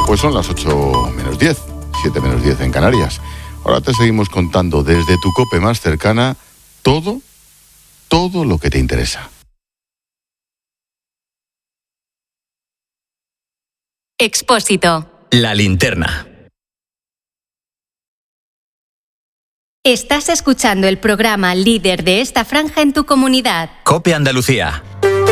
Pues son las 8 menos 10, 7 menos 10 en Canarias. Ahora te seguimos contando desde tu COPE más cercana todo lo que te interesa. Expósito. La linterna. Estás escuchando el programa líder de esta franja en tu comunidad. COPE Andalucía.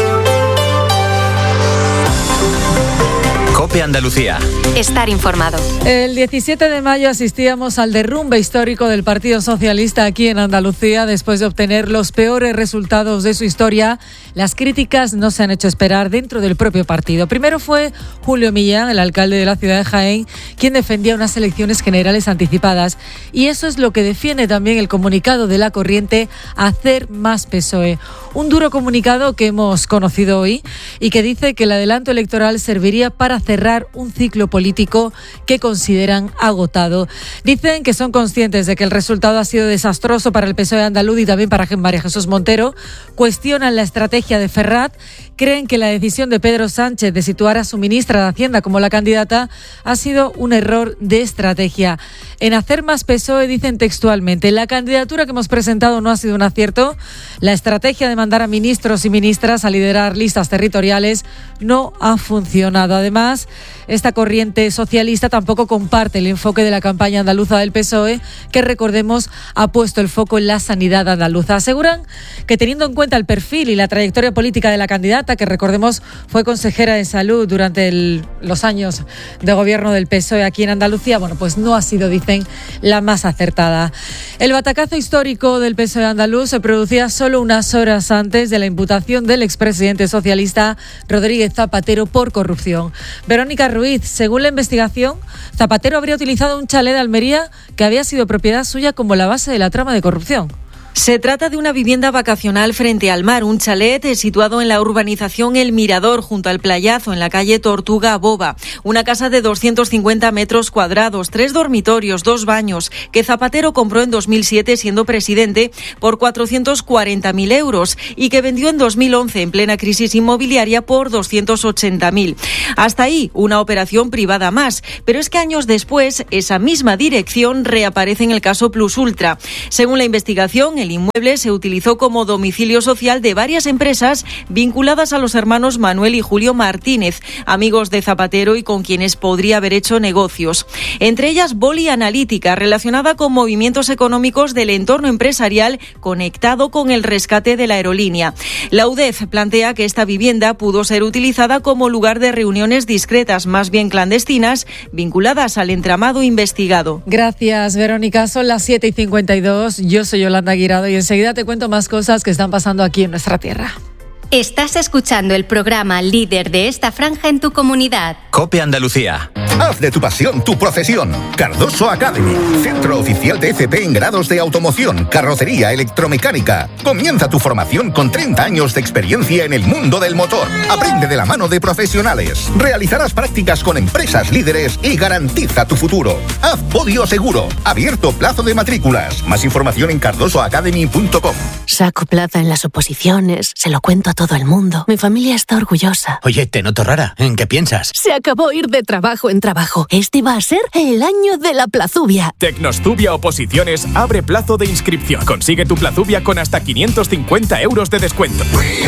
COPE Andalucía. Estar informado. El 17 de mayo asistíamos al derrumbe histórico del Partido Socialista aquí en Andalucía. Después de obtener los peores resultados de su historia, las críticas no se han hecho esperar dentro del propio partido. Primero fue Julio Millán, el alcalde de la ciudad de Jaén, quien defendía unas elecciones generales anticipadas. Y eso es lo que defiende también el comunicado de la corriente Hacer Más PSOE. Un duro comunicado que hemos conocido hoy y que dice que el adelanto electoral serviría para cerrar un ciclo político que consideran agotado. Dicen que son conscientes de que el resultado ha sido desastroso para el PSOE andaluz y también para María Jesús Montero. Cuestionan la estrategia de Ferrat. Creen que la decisión de Pedro Sánchez de situar a su ministra de Hacienda como la candidata ha sido un error de estrategia. En Hacer Más PSOE dicen textualmente: la candidatura que hemos presentado no ha sido un acierto. La estrategia de mandar a ministros y ministras a liderar listas territoriales no ha funcionado. Además, esta corriente socialista tampoco comparte el enfoque de la campaña andaluza del PSOE, que, recordemos, ha puesto el foco en la sanidad andaluza. Aseguran que, teniendo en cuenta el perfil y la trayectoria política de la candidata, que, recordemos, fue consejera de salud durante los años de gobierno del PSOE aquí en Andalucía, bueno, pues no ha sido, dicen, la más acertada. El batacazo histórico del PSOE andaluz se producía solo unas horas antes de la imputación del expresidente socialista Rodríguez Zapatero por corrupción. Verónica Ruiz, según la investigación, Zapatero habría utilizado un chalet de Almería que había sido propiedad suya como la base de la trama de corrupción. Se trata de una vivienda vacacional frente al mar, un chalet situado en la urbanización El Mirador, junto al playazo, en la calle Tortuga Boba. Una casa de 250 metros cuadrados, 3 dormitorios, 2 baños, que Zapatero compró en 2007 siendo presidente por 440.000 euros y que vendió en 2011 en plena crisis inmobiliaria por 280.000. Hasta ahí, una operación privada más, pero es que años después esa misma dirección reaparece en el caso Plus Ultra. Según la investigación, el inmueble se utilizó como domicilio social de varias empresas vinculadas a los hermanos Manuel y Julio Martínez, amigos de Zapatero y con quienes podría haber hecho negocios. Entre ellas, Boli Analítica, relacionada con movimientos económicos del entorno empresarial conectado con el rescate de la aerolínea. La UDEF plantea que esta vivienda pudo ser utilizada como lugar de reuniones discretas, más bien clandestinas, vinculadas al entramado investigado. Gracias, Verónica. Son las 7:52. Yo soy Yolanda Guirado y enseguida te cuento más cosas que están pasando aquí en nuestra tierra. Estás escuchando el programa líder de esta franja en tu comunidad. COPE Andalucía. Haz de tu pasión tu profesión. Cardoso Academy, centro oficial de FP en grados de automoción, carrocería, electromecánica. Comienza tu formación con 30 años de experiencia en el mundo del motor. Aprende de la mano de profesionales. Realizarás prácticas con empresas líderes y garantiza tu futuro. Haz podio seguro. Abierto plazo de matrículas. Más información en cardosoacademy.com. Saco plaza en las oposiciones, se lo cuento a todo el mundo. Mi familia está orgullosa. Oye, te noto rara. ¿En qué piensas? Se acabó ir de trabajo en trabajo. Este va a ser el año de la plazubia. Tecnostubia Oposiciones abre plazo de inscripción. Consigue tu plazubia con hasta 550 euros de descuento.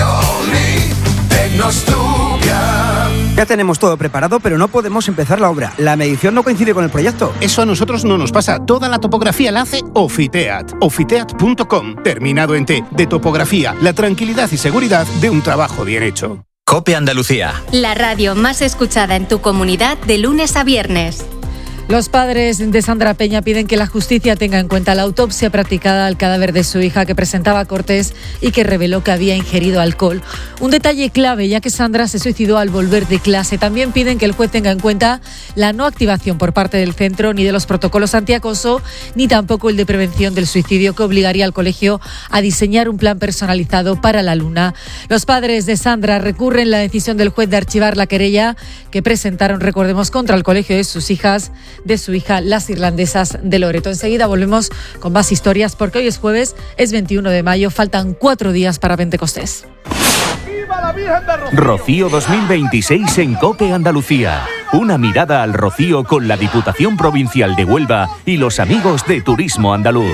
Ya tenemos todo preparado, pero no podemos empezar la obra. La medición no coincide con el proyecto. Eso a nosotros no nos pasa. Toda la topografía la hace Ofiteat. Ofiteat.com. Terminado en T. De topografía. La tranquilidad y seguridad de un trabajo bien hecho. COPE Andalucía. La radio más escuchada en tu comunidad de lunes a viernes. Los padres de Sandra Peña piden que la justicia tenga en cuenta la autopsia practicada al cadáver de su hija, que presentaba cortes y que reveló que había ingerido alcohol. Un detalle clave, ya que Sandra se suicidó al volver de clase. También piden que el juez tenga en cuenta la no activación por parte del centro ni de los protocolos antiacoso, ni tampoco el de prevención del suicidio, que obligaría al colegio a diseñar un plan personalizado para la alumna. Los padres de Sandra recurren la decisión del juez de archivar la querella que presentaron, recordemos, contra el colegio de su hija, las irlandesas de Loreto. Enseguida volvemos con más historias, porque hoy es jueves, es 21 de mayo, faltan 4 días para Pentecostés. Rocío 2026 en COPE Andalucía. Una mirada al Rocío con la Diputación Provincial de Huelva y los amigos de Turismo Andaluz.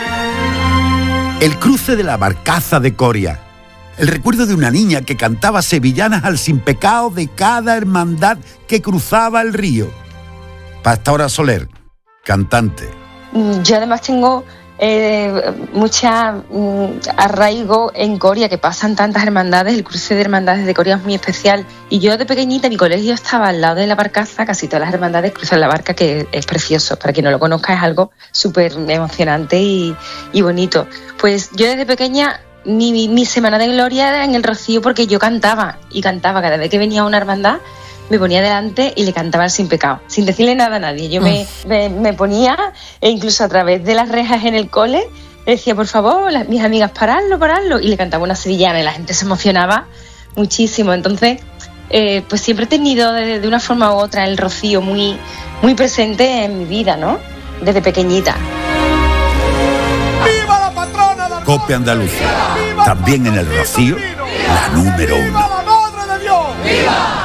El cruce de la barcaza de Coria. El recuerdo de una niña que cantaba sevillanas al sin pecado de cada hermandad que cruzaba el río. Pastora Soler, cantante. Yo además tengo mucha arraigo en Coria, que pasan tantas hermandades. El cruce de hermandades de Coria es muy especial. Y yo de pequeñita, mi colegio estaba al lado de la barcaza, casi todas las hermandades cruzan la barca, que es precioso. Para quien no lo conozca, es algo súper emocionante y bonito. Pues yo desde pequeña, mi semana de gloria era en el Rocío, porque yo cantaba cada vez que venía una hermandad. Me ponía delante y le cantaba el Sin Pecado, sin decirle nada a nadie. Yo me ponía, e incluso a través de las rejas en el cole, le decía, por favor, mis amigas, paradlo, y le cantaba una sevillana, y la gente se emocionaba muchísimo. Entonces, pues siempre he tenido de una forma u otra el Rocío muy, muy presente en mi vida, ¿no? Desde pequeñita. ¡Viva la patrona del Cope Andalucía! También en el Rocío, la número 1. ¡Viva la Madre de Dios! ¡Viva!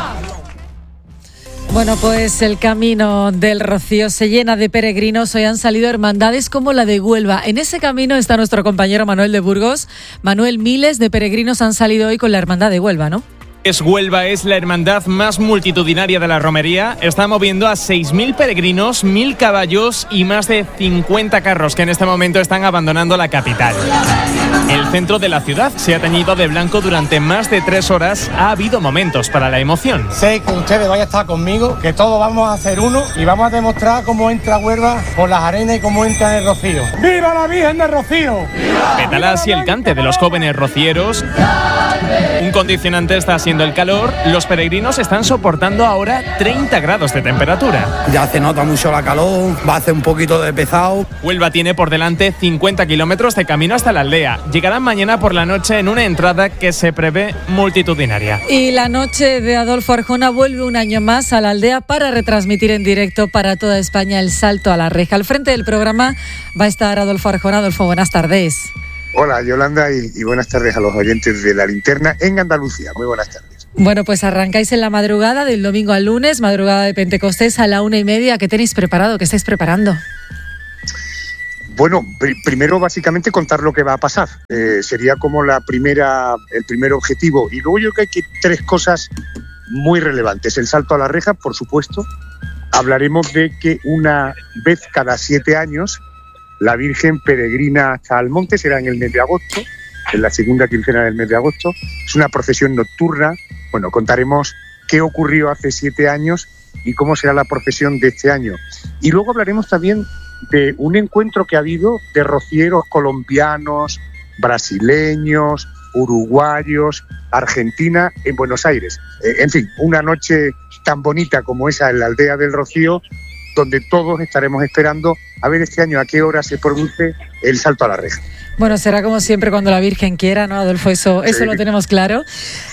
Bueno, pues el camino del Rocío se llena de peregrinos. Hoy han salido hermandades como la de Huelva. En ese camino está nuestro compañero Manuel de Burgos. Manuel, miles de peregrinos han salido hoy con la hermandad de Huelva, ¿no? Huelva es la hermandad más multitudinaria de la romería. Está moviendo a 6.000 peregrinos, 1.000 caballos y más de 50 carros que en este momento están abandonando la capital. El centro de la ciudad se ha teñido de blanco durante más de 3 horas. Ha habido momentos para la emoción. Sé que ustedes van a estar conmigo, que todos vamos a hacer uno y vamos a demostrar cómo entra Huelva por las arenas y cómo entra en el Rocío. ¡Viva la Virgen del Rocío! Petalas y el cante de los jóvenes rocieros. Un condicionante está siendo el calor. Los peregrinos están soportando ahora 30 grados de temperatura. Ya se nota mucho la calor, va a hacer un poquito de pesado. Huelva tiene por delante 50 kilómetros de camino hasta la aldea. Llegarán mañana por la noche en una entrada que se prevé multitudinaria. Y la noche de Adolfo Arjona vuelve un año más a la aldea para retransmitir en directo para toda España el salto a la reja. Al frente del programa va a estar Adolfo Arjona. Adolfo, buenas tardes. Hola Yolanda y buenas tardes a los oyentes de La Linterna en Andalucía. Muy buenas tardes. Bueno, pues arrancáis en la madrugada del domingo al lunes, madrugada de Pentecostés a la 1:30. ¿Qué tenéis preparado? ¿Qué estáis preparando? Bueno, primero básicamente contar lo que va a pasar. Sería como el primer objetivo. Y luego yo creo que hay 3 cosas muy relevantes. El salto a la reja, por supuesto. Hablaremos de que una vez cada 7 años la Virgen peregrina hasta el monte, será en el mes de agosto, en la segunda quincena del mes de agosto. Es una procesión nocturna. Bueno, contaremos qué ocurrió hace 7 años y cómo será la procesión de este año. Y luego hablaremos también de un encuentro que ha habido de rocieros colombianos, brasileños, uruguayos, Argentina, en Buenos Aires. En fin, una noche tan bonita como esa en la aldea del Rocío, donde todos estaremos esperando a ver este año a qué hora se produce el salto a la reja. Bueno, será como siempre cuando la Virgen quiera, ¿no, Adolfo? Eso Sí. lo tenemos claro.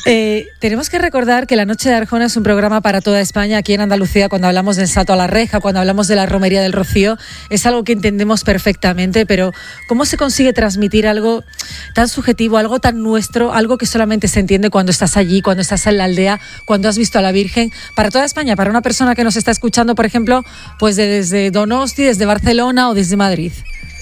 Tenemos que recordar que La Noche de Arjona es un programa para toda España. Aquí en Andalucía, cuando hablamos del salto a la reja, cuando hablamos de la romería del Rocío, es algo que entendemos perfectamente, pero ¿cómo se consigue transmitir algo tan subjetivo, algo tan nuestro, algo que solamente se entiende cuando estás allí, cuando estás en la aldea, cuando has visto a la Virgen? Para toda España, para una persona que nos está escuchando, por ejemplo, pues desde Donosti, desde Barcelona o desde Madrid.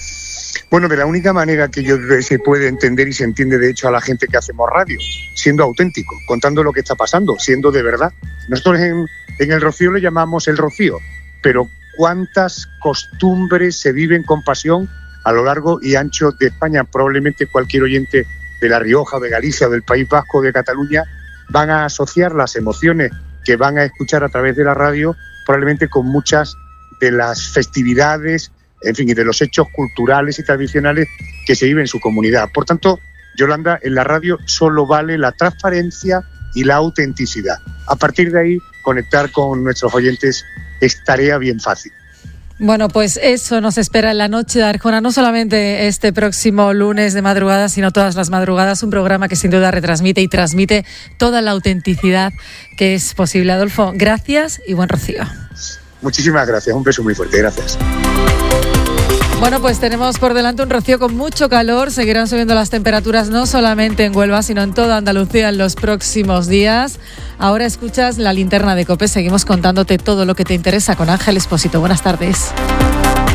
Bueno, de la única manera que se puede entender y se entiende de hecho a la gente que hacemos radio, siendo auténtico, contando lo que está pasando, siendo de verdad. Nosotros en el Rocío le llamamos el Rocío, pero ¿cuántas costumbres se viven con pasión a lo largo y ancho de España? Probablemente cualquier oyente de La Rioja, o de Galicia, o del País Vasco, o de Cataluña, van a asociar las emociones que van a escuchar a través de la radio probablemente con muchas de las festividades, en fin, y de los hechos culturales y tradicionales que se viven en su comunidad. Por tanto, Yolanda, en la radio solo vale la transparencia y la autenticidad. A partir de ahí, conectar con nuestros oyentes es tarea bien fácil. Bueno, pues eso nos espera en La Noche de Arjona, no solamente este próximo lunes de madrugada, sino todas las madrugadas, un programa que sin duda retransmite y transmite toda la autenticidad que es posible. Adolfo, gracias y buen Rocío. Muchísimas gracias, un beso muy fuerte, gracias. Bueno, pues tenemos por delante un rocío con mucho calor. Seguirán subiendo las temperaturas no solamente en Huelva, sino en toda Andalucía en los próximos días. Ahora escuchas la linterna de COPE. Seguimos contándote todo lo que te interesa con Ángel Expósito. Buenas tardes.